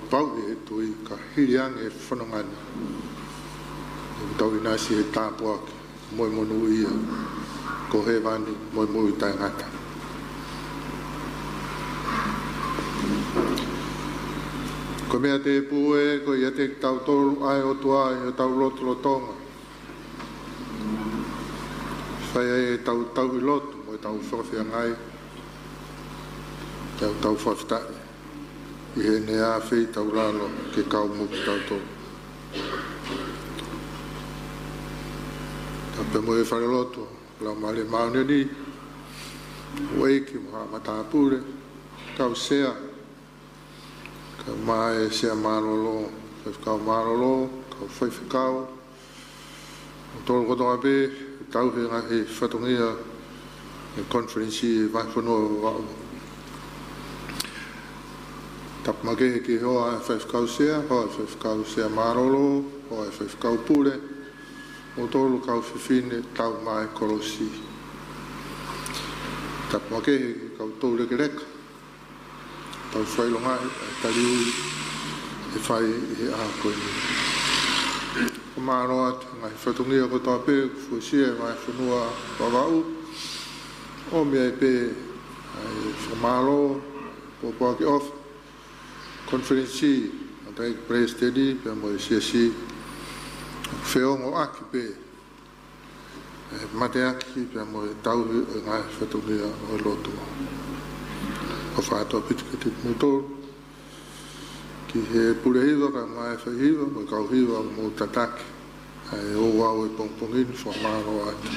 pau e tui ka hiriang e whanongani. Tau inasi e tāpua moi monu ia ko he vani moi moi tai ngata. Ko mea te pue ko ia te tau tolu ai o tua i o tau lotu lotonga. Whai e tau tau i lotu mo i tau whawhia ngai. Tau whawhitai. I he ne a whi tau ralo ke kau muki tau tolu. Pe mo e whare loto, la male maune ni, weiki moha matapure, kau sea, ka mai sea marolo, kau marolo, kau whaiwhikau, tolo koto ape, tau he ngahi whatongia, e konferensi vai whanua wau. Tap make ki hoa e whaiwhikau sea, hoa e whaiwhikau sea marolo, hoa e whaiwhikau pure, o tolu kau whiwhine tau mai kolosi. Tap make kau tau leke reka. Tau whailongai, tari ui, e whai e a koe ni. Ko māroa te ngai whatungia ko tau pē, fuisia mai whanua wawau. O mea e pē, ai whamalo, po pāki off. Konferensi, a tai prestedi, pē mo e siasi, Whiongo aki pē, mate aki pē mo e tauhi o ngai whatungia o lotu. O whātua pitika te mutoru, ki he purehiwa ka ngai whahiwa, mo kau hiwa mo tataki, e o wau e pongpongini whamaro atu.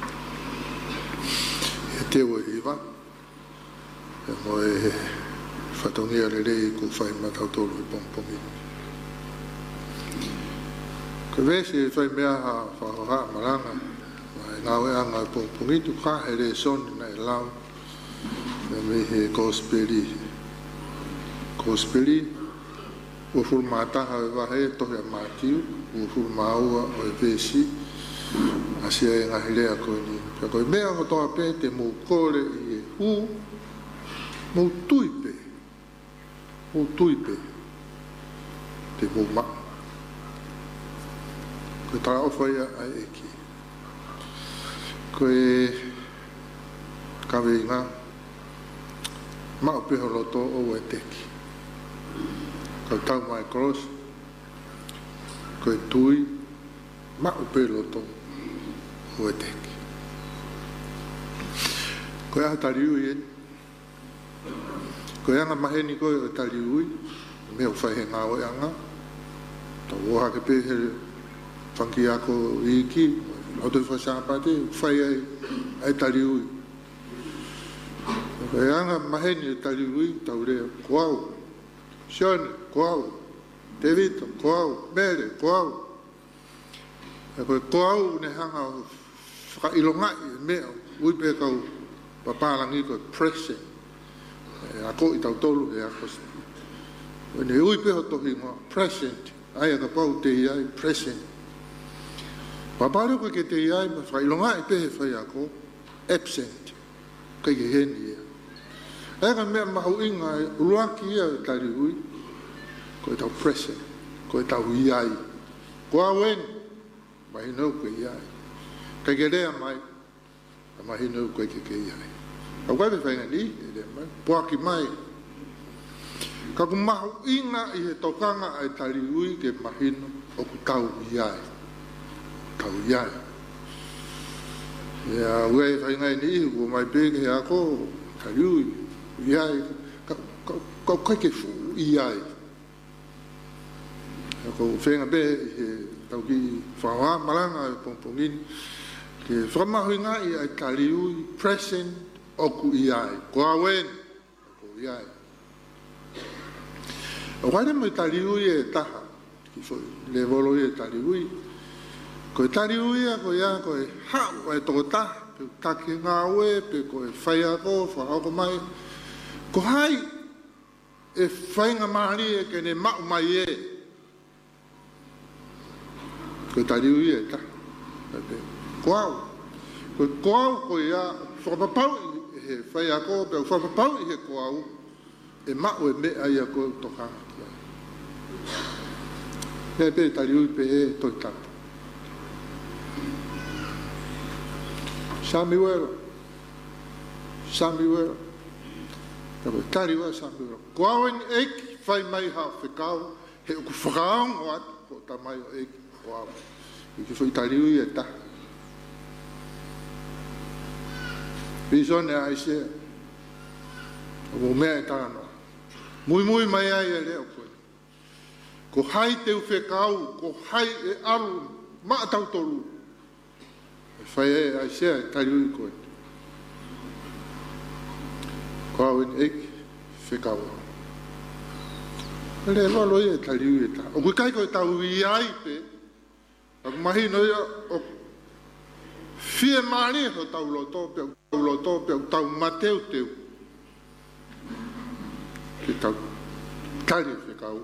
He tewa hiwa, e mo e whatungia le rei ko whai matautoru e pongpongini. Ka vesi e whai mea ha whakaha maranga, mai ngau e anga e pongpongitu ka he re soni na e lau, me me he kosperi. Kosperi, ua furu mātaha e wahe tohi a mātiu, ua furu māua o e vesi, asia e ngahi rea koe ni. Pia koe mea o toa pe te mou kore i e hu, mou tuipe, te mou maa. Koe tara awhaia ai eki. Koe kawe inga, mao peho loto o e teki. Koe tau mai cross, koe tui, mao peho loto o e teki. Koe aha tariui eni. Koe anga maheni koe o tariui, mea whaihe ngā o e anga. Tau oha ke pehe whanki ako i ki, o te whasapate, whai ai tariui. E anga maheni e tariui, tau rea, koau, Sione, koau, Te Vito, koau, Mere, koau. E koe koau ne hanga o whakailongai, mea, uipe kau papalangi koe pressing. E ako i tau tolu e ako. E ne uipe ho tohi ngoa, present, ai aka pau te iai, present. Paparo ko ke te iai, ma whailonga e pehe whai ako, absent, kai ke heni ia. Ega mea mahu inga e uruaki ia e tari ui, ko e tau present, ko e tau iai. Ko awen, mahinau ko iai. Kai ke rea mai, mahinau ko ke iai. Au kai me whainga ni, e rea mai, puaki mai. Ka ku mahu inga i he tokanga e tari ui ke mahino, o ku tau iai. Tau iai. Ia ue whaingai ni ihu, o mai pēke he ako, tariui, iai, kau kai ke fu, iai. Ako whenga pē, he tau ki whaoa maranga e pongpongini, ke whamahui ngai ai tariui, present, oku iai, ko awen, oku iai. O whaere mai tariui e taha, ki le volo e tariui, ko e tariui a ko ia ko e hau e toko taha, pe take ngā ue, pe ko e whai ako, whakako mai, ko hai e whainga mahari e ke ne mau mai e. Ko e tariui e taha, ko au, ko ia, whakapapau e he whai ako, pe whakapapau i he ko au, e mau e mea ia ko tokanga ki ai. e pe taliui pe e toi tapu. Samuel, tapu taliua Samuel. Ko awen eki fai mai ha whekau, he uku whakaong o atu, ko ta mai o eki ko awen. Iki fai taliui e ta. Pisone a ise, o mea e tāno. Mui mai ai e leo koe. Ko hai te uwhekau, ko hai e aru, maa tau toru. Whai e ai sea e tariui koe. Ko awen eki whekau. Le lolo e tariui e ta. O kui kai koe tau i ai pe, ako mahi no ia o fie mani ho tau loto pe, tau mateu teu. Ki tau tari whekau.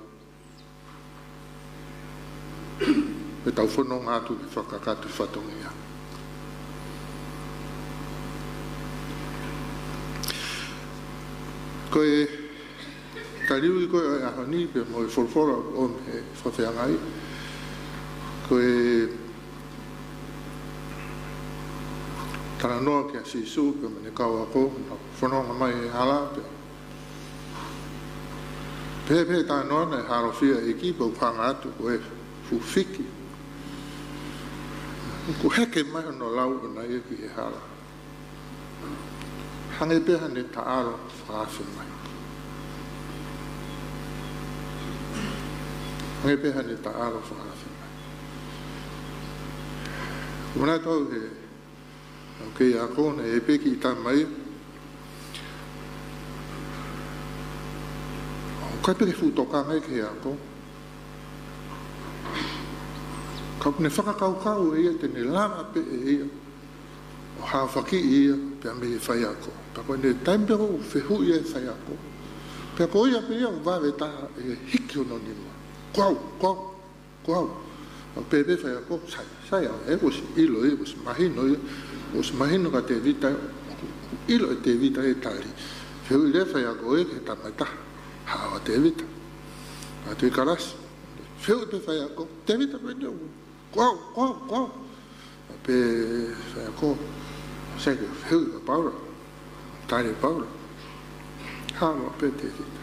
E tau whono ngātu ki whakakatu whatongia. Koe tariui koe e ahani pe mo e wholwhora o me whawhiangai. Koe tana noa ki a sisu pe mene kaua ko, whanonga mai e hala pe. Pepe tā noa e harofia e ki pau whanga atu ko e fuwhiki. Ko heke mai no lau na e ki e hala. Hange peha ne taaro whaafi mai. Hange peha ne taaro whaafi mai. Kumana tau he kei a kone e peki i tā mai. Kai peke whutokanga e kei a kone. Kau ne whakakau e ia tene lama pe e ia. O hawhaki ia pe a me e whai ako. Pako ne taimpero u whehu ia e whai ako. Pako ia pe ia u wawe taha e hiki ono nima. Kuau. O pepe whai ako, sai au e osi ilo e, osi mahino ia. Osi mahino ka te vita, ilo e te vita e tari. Whehu i le whai ako e ke tamaitaha. Hawa te vita. A te karasi. Whehu te whai ako, te vita pe te u. Kuau. Pe whai ako, sai ke whehu i paura. Tare paura. Hawa pe te vita.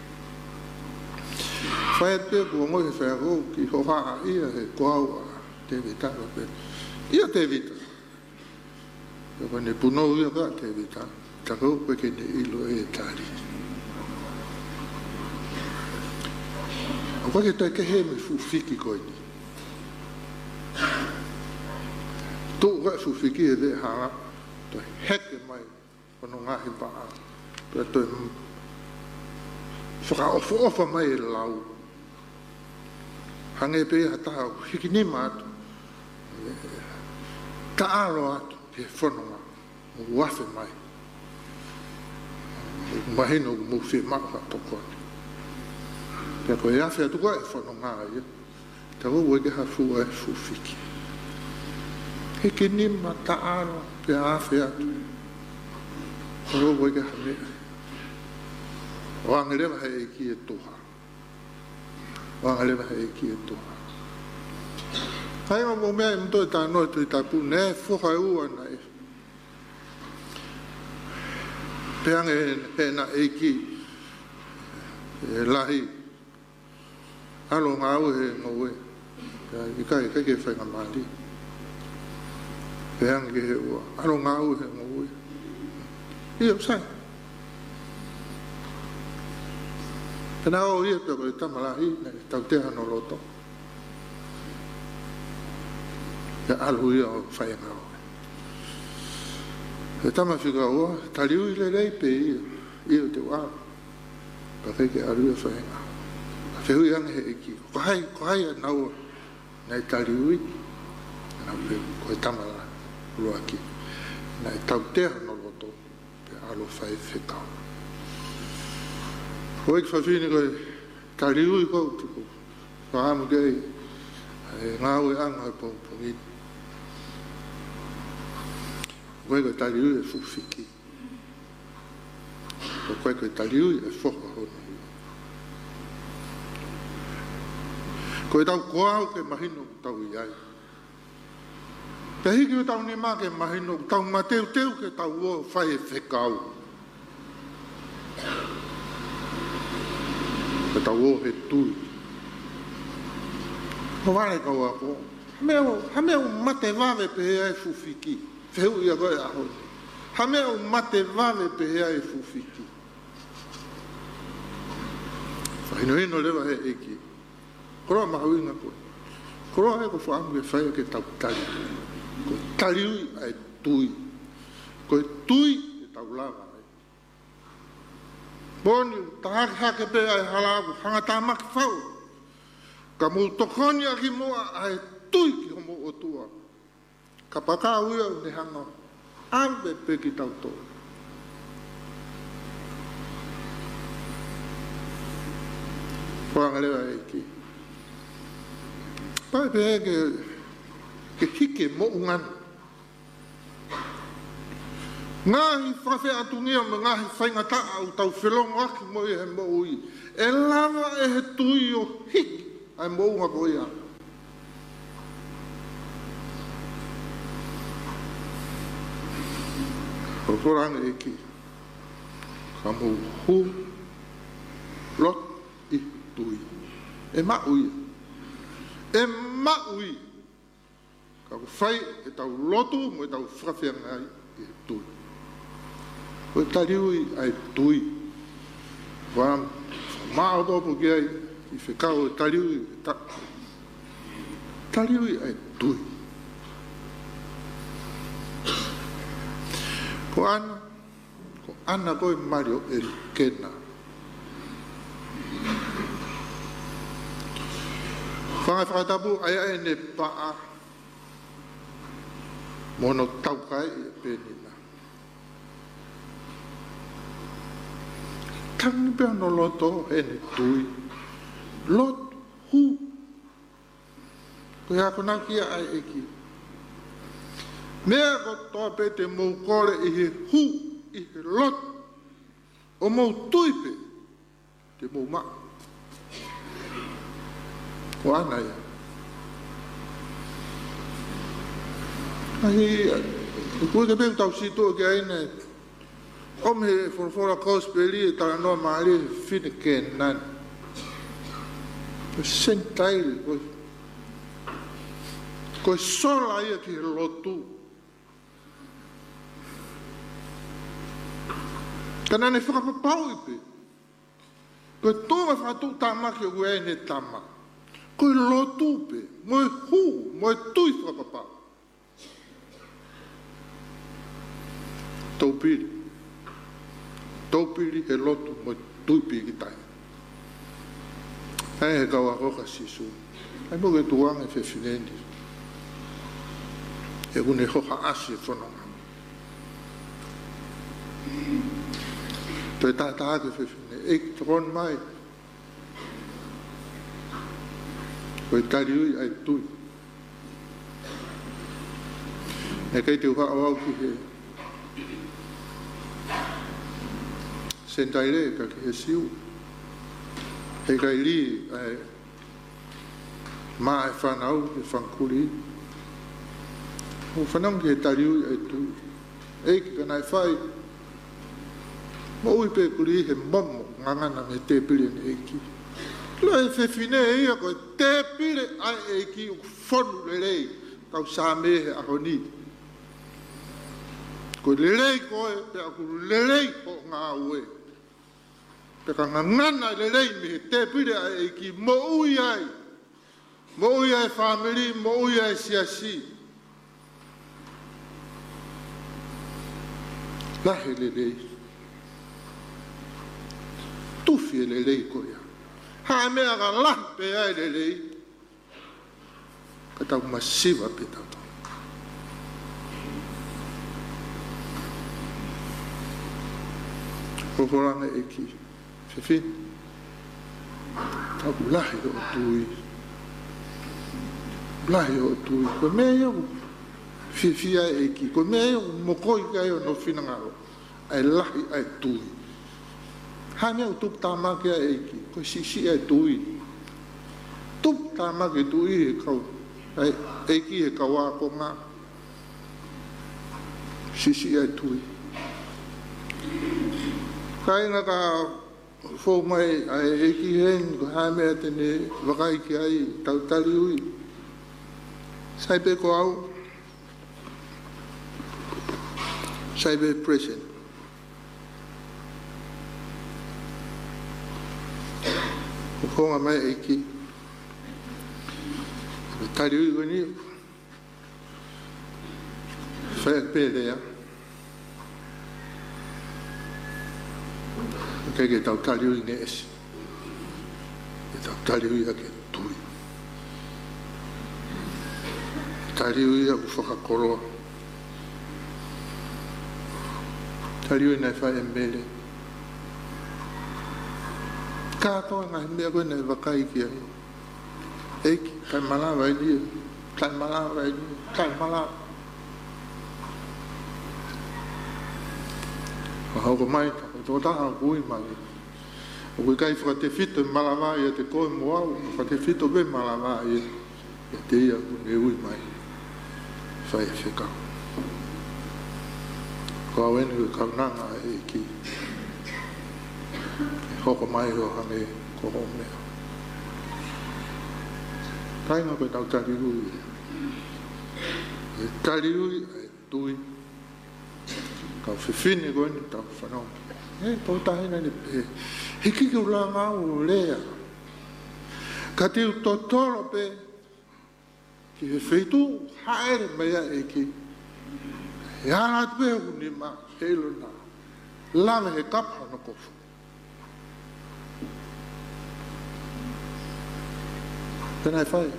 Whai pe kua ngoi whai ako ki hoha ia he kuau a te vita. Ia te vita. Ka ne puno ia ka te vita. Takau pe ke ne ilo e tari. Kwa ke tai ke he me fuwhiki koe ni. Tō kai fuwhiki e de hara, toi heke mai kono ngahi paa. Pea toi whakaofa mai e lau. Hange pe hata hiki ni mātu. Ka aro atu ke whanonga. Wafe mai. Mahino mu whi maka tokoni. Pea koe e awhi atu koe e whanonga ia. Te o ke hafu e fuwhiki. Hiki nima ta aro pe awhi atu. Te o ke hame. O angerewa hei ki e toha. Hai o mo mea i mto e tā noi tui tapu ne fuha e ua nei. Peange he na eiki e lahi. Alo ngā au he ngoe. I kai ke whainga māli. Peange he ua. Alo ngā au he ngoe. Ia sai. Pena o ia pe koe tamalahi tau teha no loto. Pe alu ia o whainga o. He tamawhika oa, taliu i le rei pe ia te wā. Pa kei ke alu ia whainga. Whehu i ange he eki. Ko hai a naua nei taliu i. Nau pe koe tamala urua ki. Nei tau teha no loto. Pe alu whai whekau. Koe ki whawhini koe taliu i kou tuku. Whahamu kei. Ngāu e anga e pōpōngi. Koe koe taliu e fuwhiki. Koe koe taliu e whoka hono. Koe tau koau ke mahino tau iai. Te hiki o tau ni mā ke mahino tau mateu teu ke tau o whai e whekau. Ke tau o he tui. Ko wale kau ako. Hamea o mate wawe pe hea e fufiki. Wheu ia koe aho. Hamea o mate wawe pe hea e fufiki. Whaino hino lewa he eki. Koroa mahauinga koe. Koroa e ko whaamu e whaia ke tau tali. Koe tali ui ai tui. Koe tui e tau lava ai. Boni, tahake hake pe ai halaku, hanga tamaki whau. Ka mou tokoni a ki moa ai tui ki homo o tua. Ka paka uia u ne hanga. Awe pe ki tau tō. Whanga lewa e ki. Pai pe ke hike mo ungan. Ngahi whawhi atungia me ngahi whaingata au tau whelongo aki mo i he mo ui. E lava e he tui o hiki ai mo unga ko ia. Kotoranga e ki. Ka mo hu lot i tui. E ma ui. E maui ka whai e tau lotu mo e tau whawhianga ai e tui. Koe tariui ai tui. Wām maa opo ki ai i whekau e tariui tariui ai tui. Ko ana koe Mario e kena. Whakatapu ai ne paa mono taukai e penina. Tangi pia no loto e ne tui. Lot hu. Koe hako nakia ai eki. Mea ko toa pe te mou kore i he hu, i he lot. O mou tuipe, te mou maa. Ko ana ia. Ahi, koe te pēku tau sito ki aina, o me whorofora kauspeli e tala noa maari e whine ken nani. Koe sentaile, koe sola ia ki he lotu. Kana ne whakapapau ipe. Koe tōma whakatu tamaki o ue ne tamaki. Koe lotu pe, moe hu, moe tui whakapapa. Taupiri. Taupiri he lotu, moe tui pi ki tai. Hei he kaua koka sisu. Hei mo ke tuang e whewhinendi. E kune hoka asi e whanonga. Toi tātaa ke whewhine. E ki tron mai. Koe tariui ai tui. E kei te uha au ki he. Sentaire ka ki he siu. He kai li ai maa e whanau e whankuri. O whanau ki he tariui ai tui. E ki ka nai whai. Mo ui pe kuri he momo ngangana me te pili ni eki. Lo e whewhine e ia koe te pile ai e ki u whonu lelei tau sāmehe a honi. Koe lelei koe pe aku lelei po ngā ue. Pe ka ngangana lelei me he te pile ai e ki mo ui ai. Mo ui ai whamiri, mo ui ai siasi. Lahe lelei. Tufi e lelei koe. Ha mea ka lampe ai lelei. Ka tau masiva pe tau. Kokoranga e ki. Whiwhin. Tau lahi o tui. Lahi o tui. Ko mea iau. Whiwhia e ki. Ko mea iau mokoi ka iau no whinangaro. Ai lahi ai tui. Ha mea tup tamake e ki. Ko sisi ai tui. Tup tama ke tu I kau ai ki e kau a ko nga sisi ai tu kai nga ka fo mai ai ki hen ko ha me tene wakai ki ai tau tali ui sai pe ko au sai pe present ko nga mai ai ki tali ui ni fai pe le ya ke tau tali ui ne esi tau tali ui a ke tui tali ui a whakakoroa tali ui nei whai e mele kātoa ngai mea koe nei wakai ki ai eiki, kai malawa i nia kai malawa i nia kai malawa hau ko mai tō taha kui mai o kui kai whaka te whito malawa i a te koe moau whaka te whito be malawa i a te ia kune ui mai whai e whikau ko au enu e kaunanga e ki e hoko mai o hange ko ho mea tainga koe tau tari ui e tari ui e tui kau whiwhine koe ni tau whanau e pautahina ni pe he kiki ula ngau lea ka te utotoro pe ki he wheitu haere mea e ki e ana te pe huni ma heilo na lana he kapa no kofu penai whai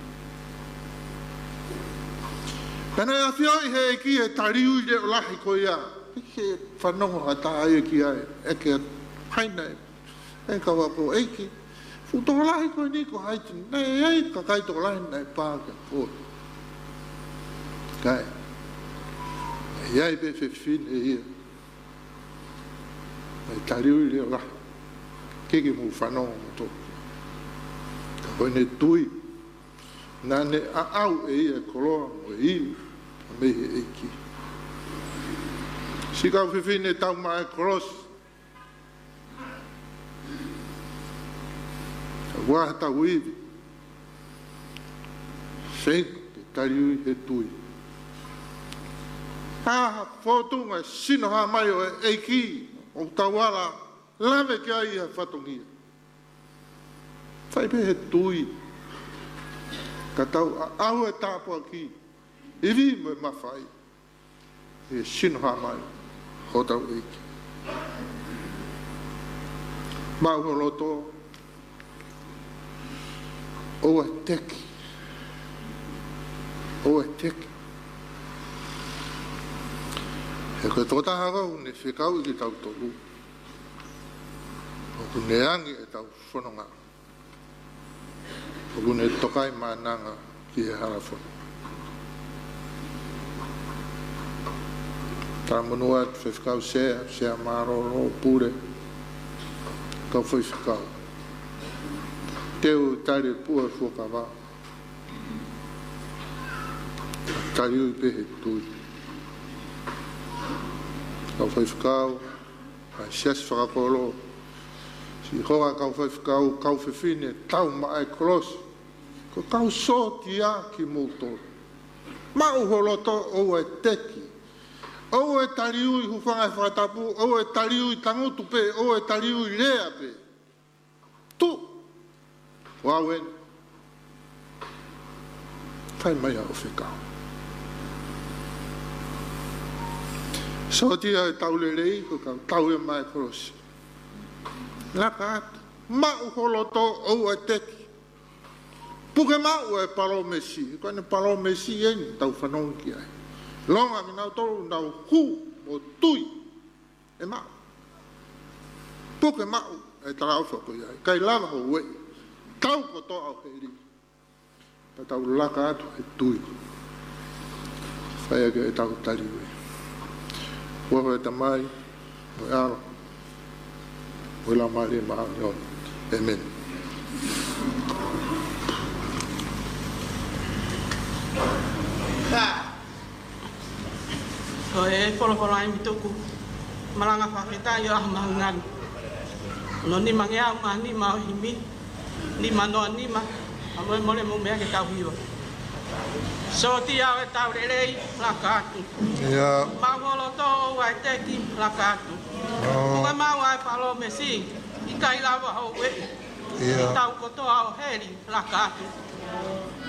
penai a whioi he e ki e tariu i leo lahi ko ia he whanongo ha tā ai ki ai e ke haina e kawa ko eiki fu tō lahi ko ni ko haiti nei ei ka kai tō lahi nei pāka ko kai e ai pe whiwhine e ia e tariu i leo lahi kiki mu whanongo mo tō ka koe ne tui nā ne a au e ia koloa mo e iu a mehe eiki si kau whiwhine tau mai cross ka waha tau iwi sen ke tariui he tui ha whotunga sino ha mai o eiki o tauala lave ki ai ha whatongia whai pe he tui ka tau au e tāpua ki iwi mo e mawhai e sino ha mai ho tau eiki mau loto o e teki he koe tō tahakau ne whikau i ki tau tolu o ku neangi e tau whanonga o ku ne tokai mananga ki he harafono tā monua te whikau sea maroro pure kau whai whikau teo tare pua fuakawa tari ui pehe tui kau whai whikau ai sias whakakolo si hoa kau whai whikau kau whiwhine tau mai cross ko kau soti a ki mūtoro mau holoto o e teki o e tariui hufanga e whakatapu, o e tariui tangutu pe, o e tariui rea pe. Tu! Wawen. Whai mai a o whikau. Sotia e taulelei, ko kau tau e mai korosi. Laka atu. Mau holoto o e teki. Puke mau e paro mesi. Kone paro mesi e ni tau whanongi ai. Longa mi nau tolu nau hu o tui e mau. Puke mau e tarau whako iai. Kai lava ho wei. Tau ko to au heri. Pa tau laka atu e tui. Whai ake e tau tari wei. Waho e tamai, mo e aro. Mo e la mari e maha ni on. Amen. polo ai mi tuku malanga whaketa i aha mahungan. No ni mangea ma ni ma himi ni ma no ni ma amo mole mo mea ke tau hiwa. So ti au e tau rerei la katu. Ya. Ma ngolo to wai teki la katu. Ko ma wai palo mesi i kai lava ho we. Ya. Tau ko to au heri la katu.